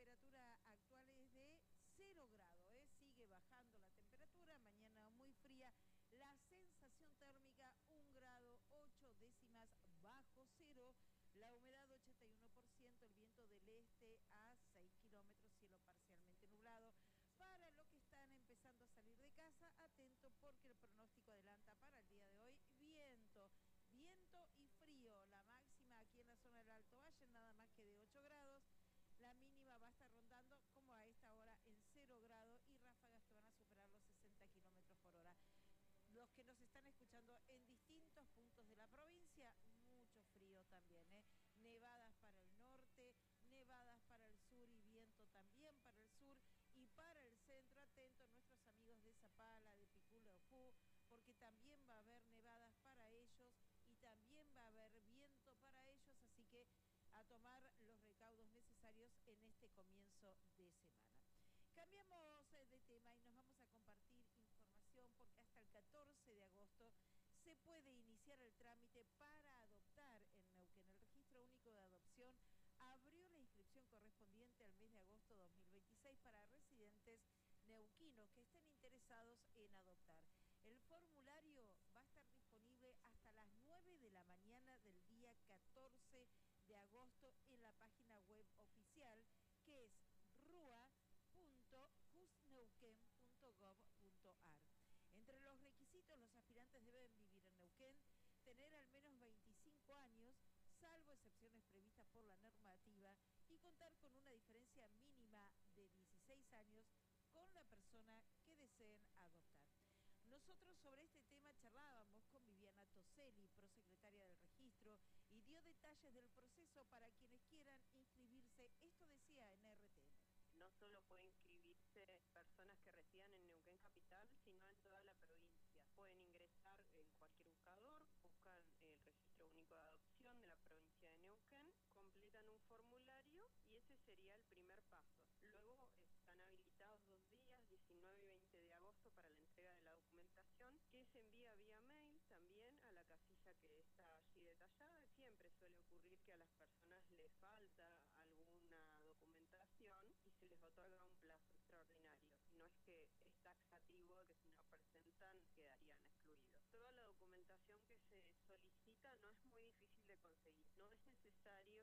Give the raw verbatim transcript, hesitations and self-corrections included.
temperatura actual es de cero grados, ¿eh? Sigue bajando la temperatura, mañana muy fría. La sensación térmica un grado ocho décimas bajo cero. La humedad ochenta y uno por ciento, el viento del este a seis kilómetros, cielo parcialmente nublado. Para los que están empezando a salir de casa, atento porque el pronóstico adelanta para el día de hoy viento. Viento y frío, la máxima aquí en la zona del Alto Valle nada más que de ocho grados, la mínima va a estar rondando como a esta hora en cero grados y ráfagas que van a superar los sesenta kilómetros por hora. Los que nos están escuchando en distintos puntos de la provincia, mucho frío también, ¿eh? Nevadas para el norte, nevadas para el sur y viento también para el sur y para el centro. Atentos nuestros amigos de Zapala, de Piculeufú, porque también va a haber nevadas para ellos y también va a haber viento para ellos, así que a tomar los recaudos necesarios en este comienzo de semana. Cambiamos de tema y nos vamos a compartir información porque hasta el catorce de agosto se puede iniciar el trámite para adoptar en Neuquén. El Registro Único de Adopción abrió la inscripción correspondiente al mes de agosto dos mil veintiséis para residentes neuquinos que estén interesados en adoptar. El formulario va a estar disponible hasta las nueve de la mañana del día catorce de agosto en la página web oficial que es rua punto jusneuquén punto gov punto ar. Entre los requisitos, los aspirantes deben vivir en Neuquén, tener al menos veinticinco años, salvo excepciones previstas por la normativa, y contar con una diferencia mínima de dieciséis años con la persona que deseen adoptar. Nosotros sobre este tema charlábamos con Viviana Toselli, prosecretaria del registro, y dio detalles del proceso para quienes quieran inscribirse. Esto decía en R T N. No solo pueden inscribirse personas que residan en Neuquén Capital, sino en toda la provincia. Pueden ingresar en cualquier buscador, buscan el Registro Único de Adopción de la provincia de Neuquén, completan un formulario y ese sería el primer paso. Luego están habilitados dos días, diecinueve y veinte de agosto, para la entrega de la documentación, que se envía vía mail también a la casilla que está allí detallada. Siempre suele ocurrir que a las personas les falta alguna documentación y se les otorga un plazo extraordinario. No es que es taxativo que si no presentan quedarían excluidos. Toda la documentación que se solicita no es muy difícil de conseguir. No es necesario